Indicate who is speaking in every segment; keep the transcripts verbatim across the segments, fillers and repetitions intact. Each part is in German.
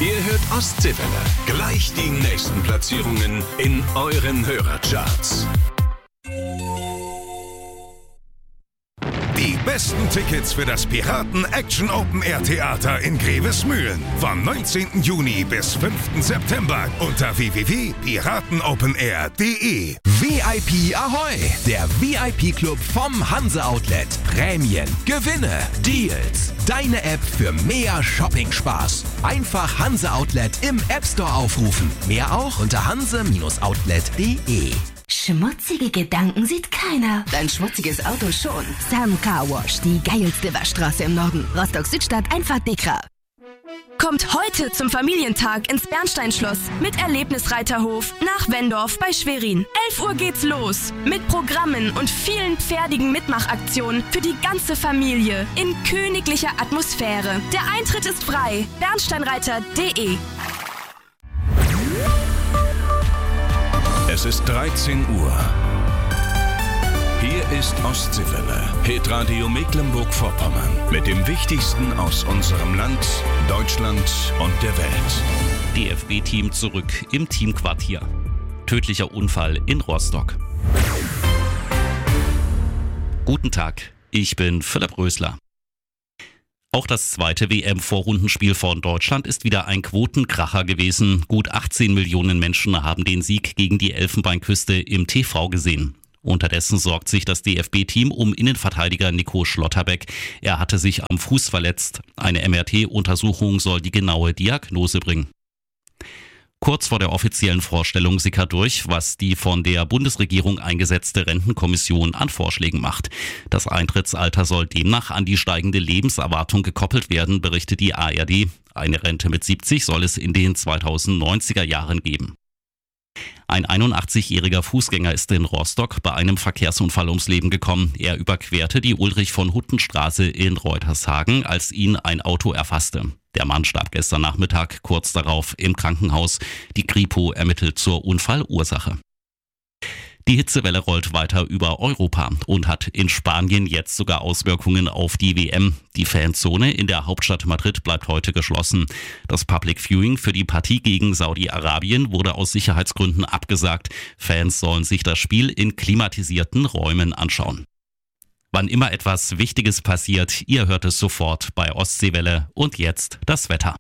Speaker 1: Ihr hört Ostseewelle. Gleich die nächsten Platzierungen in euren Hörercharts.
Speaker 2: Die besten Tickets für das Piraten Action Open Air Theater in Grevesmühlen vom neunzehnten Juni bis fünften September unter w w w punkt piratenopenair punkt de.
Speaker 3: V I P Ahoi, der V I P-Club vom Hanse Outlet. Prämien, Gewinne, Deals. Deine App für mehr Shopping-Spaß. Einfach Hanse Outlet im App Store aufrufen. Mehr auch unter hanse Outlet punkt de.
Speaker 4: Schmutzige Gedanken sieht keiner. Dein schmutziges Auto schon. Sam Car Wash, die geilste Waschstraße im Norden. Rostock-Südstadt, einfach Dekra.
Speaker 5: Kommt heute zum Familientag ins Bernsteinschloss mit Erlebnisreiterhof nach Wendorf bei Schwerin. elf Uhr geht's los mit Programmen und vielen pferdigen Mitmachaktionen für die ganze Familie in königlicher Atmosphäre. Der Eintritt ist frei. bernsteinreiter punkt de.
Speaker 1: Es ist dreizehn Uhr. Hier ist Ostseewelle, Hitradio Mecklenburg-Vorpommern mit dem Wichtigsten aus unserem Land, Deutschland und der Welt.
Speaker 6: D F B-Team zurück im Teamquartier. Tödlicher Unfall in Rostock. Guten Tag, ich bin Philipp Rösler. Auch das zweite W M-Vorrundenspiel von Deutschland ist wieder ein Quotenkracher gewesen. Gut achtzehn Millionen Menschen haben den Sieg gegen die Elfenbeinküste im T V gesehen. Unterdessen sorgt sich das D F B-Team um Innenverteidiger Nico Schlotterbeck. Er hatte sich am Fuß verletzt. Eine M R T-Untersuchung soll die genaue Diagnose bringen. Kurz vor der offiziellen Vorstellung sickert durch, was die von der Bundesregierung eingesetzte Rentenkommission an Vorschlägen macht. Das Eintrittsalter soll demnach an die steigende Lebenserwartung gekoppelt werden, berichtet die A R D. Eine Rente mit siebzig soll es in den zweitausendneunziger Jahren geben. Ein einundachtzigjähriger Fußgänger ist in Rostock bei einem Verkehrsunfall ums Leben gekommen. Er überquerte die Ulrich-von-Hutten-Straße in Reutershagen, als ihn ein Auto erfasste. Der Mann starb gestern Nachmittag kurz darauf im Krankenhaus. Die Kripo ermittelt zur Unfallursache. Die Hitzewelle rollt weiter über Europa und hat in Spanien jetzt sogar Auswirkungen auf die W M. Die Fanzone in der Hauptstadt Madrid bleibt heute geschlossen. Das Public Viewing für die Partie gegen Saudi-Arabien wurde aus Sicherheitsgründen abgesagt. Fans sollen sich das Spiel in klimatisierten Räumen anschauen. Wann immer etwas Wichtiges passiert, ihr hört es sofort bei Ostseewelle. Und jetzt das Wetter.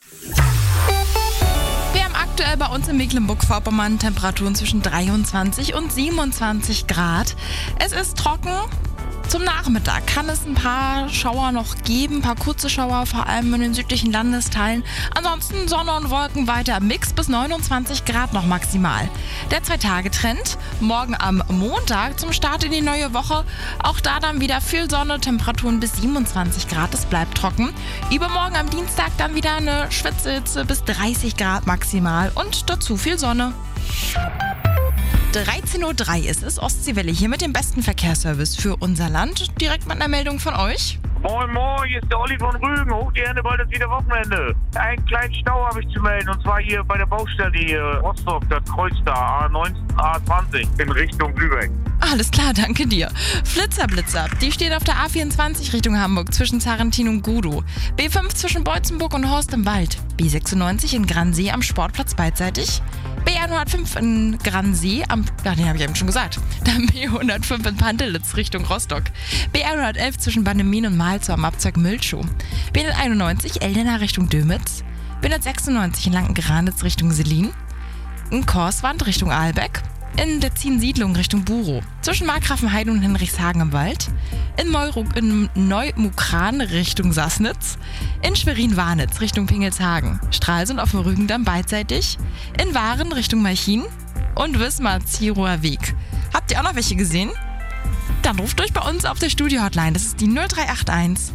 Speaker 7: Aktuell bei uns in Mecklenburg-Vorpommern Temperaturen zwischen dreiundzwanzig und siebenundzwanzig Grad. Es ist trocken. Zum Nachmittag kann es ein paar Schauer noch geben, ein paar kurze Schauer, vor allem in den südlichen Landesteilen. Ansonsten Sonne und Wolken weiter im Mix bis neunundzwanzig Grad noch maximal. Der Zwei-Tage-Trend, morgen am Montag zum Start in die neue Woche. Auch da dann wieder viel Sonne, Temperaturen bis siebenundzwanzig Grad, es bleibt trocken. Übermorgen am Dienstag dann wieder eine Schwitzhitze bis dreißig Grad maximal und dazu viel Sonne. dreizehn Uhr drei ist es, Ostseewelle hier mit dem besten Verkehrsservice für unser Land. Direkt mit einer Meldung von euch.
Speaker 8: Moin Moin, hier ist der Olli von Rügen. Hoch die Hände, bald ist wieder Wochenende. Einen kleinen Stau habe ich zu melden, und zwar hier bei der Baustelle hier Rostock, das Kreuz da, A neunzehn, A zwanzig in Richtung Lübeck.
Speaker 7: Alles klar, danke dir. Flitzer, Blitzer, die steht auf der A vierundzwanzig Richtung Hamburg zwischen Zarentin und Gudow. B fünf zwischen Beutzenburg und Horst im Wald. B sechsundneunzig in Gransee am Sportplatz beidseitig. B hundertfünf in Gransee am, ja, den habe ich eben schon gesagt. Dann B hundertfünf in Pantelitz Richtung Rostock. B hundertelf zwischen Bannemin und Malzow am Abzweig Milchow. B hunderteinundneunzig Eldena Richtung Dömitz. B hundertsechsundneunzig in Lanken-Granitz Richtung Selin. In Korswand Richtung Aalbeck. In der Ziehen-Siedlung Richtung Burow. Zwischen Markgrafenheide und Hinrichshagen im Wald. In, Meuro, in Neumukran Richtung Sassnitz. In Schwerin-Warnitz Richtung Pingelshagen. Stralsund auf dem Rügendamm beidseitig. In Waren Richtung Malchin. Und Wismar-Zierower Weg. Habt ihr auch noch welche gesehen? Dann ruft euch bei uns auf der Studio-Hotline. Das ist die null drei acht eins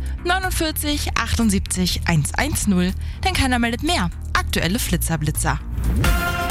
Speaker 7: neunundvierzig achtundsiebzig hundertzehn. Denn keiner meldet mehr. Aktuelle Flitzer-Blitzer.